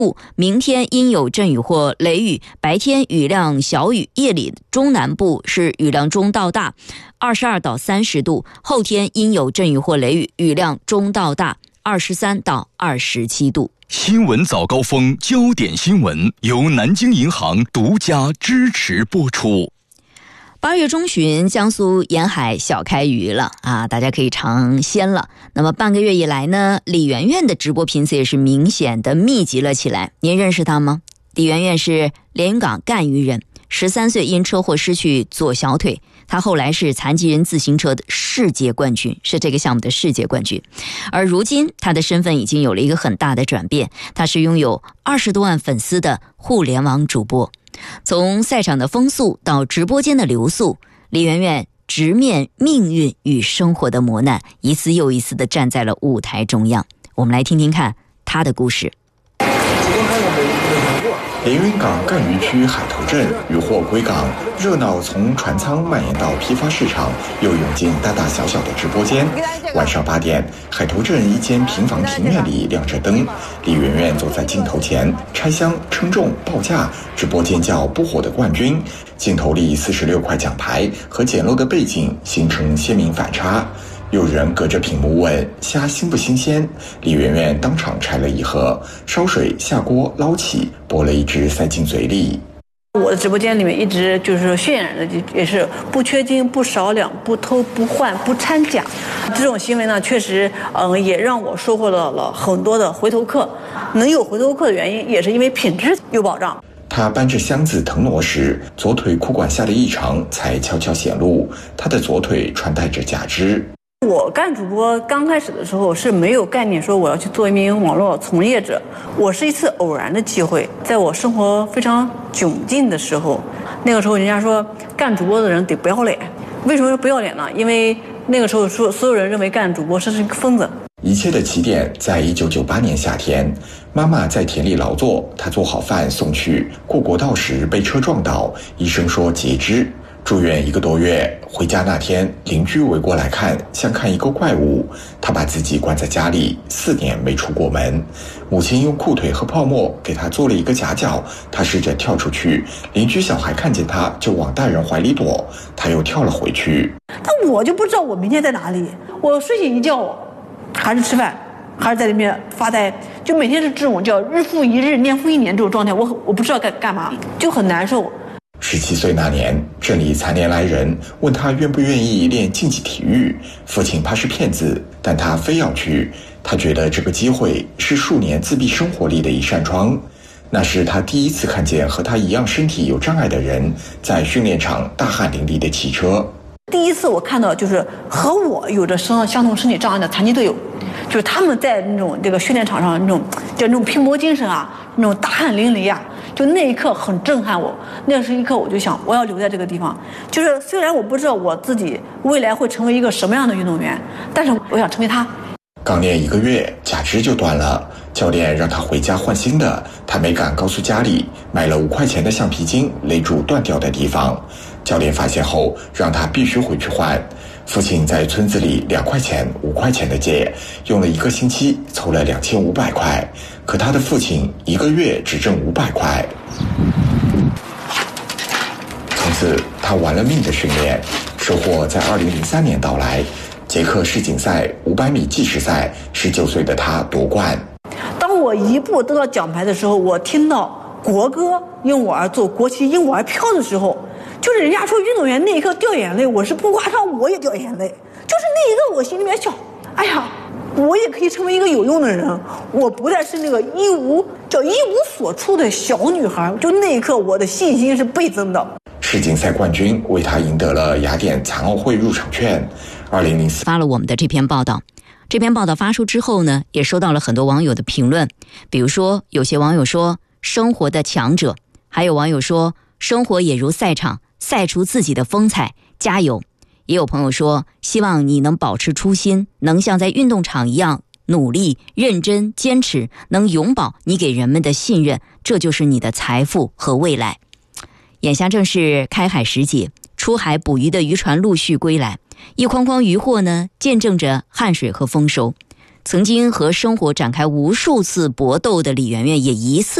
明天阴有阵雨或雷雨，白天雨量小雨，夜里中南部是雨量中到大，22到30度。后天阴有阵雨或雷雨，雨量中到大，23到27度。 新闻早高峰，焦点新闻由南京银行独家支持播出。 8月中旬，江苏沿海小开鱼了啊，大家可以尝鲜了。那么半个月以来呢，李媛媛的直播频次也是明显的密集了起来。您认识她吗？李媛媛是连云港赣榆人，13岁因车祸失去左小腿，她后来是残疾人自行车的世界冠军，是这个项目的世界冠军。而如今她的身份已经有了一个很大的转变，她是拥有20多万粉丝的互联网主播。从赛场的风速到直播间的流速，李媛媛直面命运与生活的磨难，一次又一次地站在了舞台中央。我们来听听看她的故事。 连云港赣榆区海头镇渔获归港，热闹从船舱蔓延到批发市场，又涌进大大小小的直播间。晚上8点，海头镇一间平房庭院里亮着灯，李媛媛坐在镜头前拆箱、称重、报价，直播尖叫不火的冠军。镜头里46块奖牌和简陋的背景形成鲜明反差。有人隔着屏幕问虾新不新鲜，李媛媛当场拆了一盒，烧水下锅捞起，剥了一只塞进嘴里。 我的直播间里面一直就是渲染的也是不缺斤不少两，不偷不换不掺假，这种行为呢确实也让我收获到了很多的回头客。能有回头客的原因也是因为品质有保障。 他搬着箱子腾挪时，左腿裤管下的异常才悄悄显露，他的左腿穿戴着假肢。 我干主播刚开始的时候是没有概念说我要去做一名网络从业者，我是一次偶然的机会，在我生活非常窘境的时候，那个时候人家说干主播的人得不要脸。为什么不要脸呢？因为那个时候说所有人认为干主播是一个疯子。 一切的起点在1998年夏天，妈妈在田里劳作，她做好饭送去，过国道时被车撞倒，医生说截肢。住院1个多月，回家那天，邻居围过来看，像看一个怪物。他把自己关在家里4年没出过门。母亲用裤腿和泡沫给他做了一个夹角，他试着跳出去，邻居小孩看见他就往大人怀里躲，他又跳了回去。 但我就不知道我明天在哪里，我睡醒一觉，还是吃饭，还是在里面发呆，就每天是这种叫日复一日、年复一年这种状态，我不知道干嘛，就很难受。 17岁那年，镇里残联来人问他愿不愿意练竞技体育，父亲怕是骗子，但他非要去。他觉得这个机会是数年自闭生活里的一扇窗。那是他第一次看见和他一样身体有障碍的人在训练场大汗淋漓地骑车。 第一次我看到就是和我有着相同身体障碍的残疾队友，就是他们在那种这个训练场上那种拼搏精神啊，那种大汗淋漓啊，就那一刻很震撼我。那是一刻我就想我要留在这个地方，就是虽然我不知道我自己未来会成为一个什么样的运动员，但是我想成为他。 刚练1个月，假肢就断了，教练让他回家换新的，他没敢告诉家里，买了5块钱的橡皮筋勒住断掉的地方。教练发现后，让他必须回去换。父亲在村子里2块钱、5块钱的借，用了1个星期，凑了2500块。可他的父亲1个月只挣500块。从此，他玩了命的训练，收获在2003年到来。捷克世锦赛500米计时赛，19岁的他夺冠。 当我一步得到奖牌的时候，我听到国歌因我而奏，国旗因我而飘的时候，就是人家说运动员那一刻掉眼泪，我是不夸张，我也掉眼泪。就是那一刻我心里面想，哎呀，我也可以成为一个有用的人，我不再是那个一无所处的小女孩。就那一刻我的信心是倍增的。 世锦赛冠军为他赢得了雅典残奥会入场券。2004 发了我们的这篇报道。这篇报道发出之后呢，也收到了很多网友的评论。比如说，有些网友说生活的强者，还有网友说生活也如赛场，赛出自己的风采，加油。也有朋友说希望你能保持初心，能像在运动场一样努力、认真、坚持，能永葆你给人们的信任，这就是你的财富和未来。眼下正是开海时节，出海捕鱼的渔船陆续归来，一筐筐渔获呢，见证着汗水和丰收。 曾经和生活展开无数次搏斗的李媛媛也一次